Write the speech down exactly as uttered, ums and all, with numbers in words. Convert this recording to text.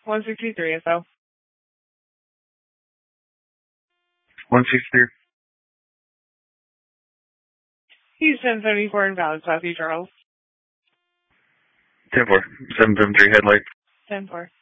one sixty-three S O. one sixty-three. Houston seventy-four invalid, Southview Charles. ten four. seven seven three headlight. ten four.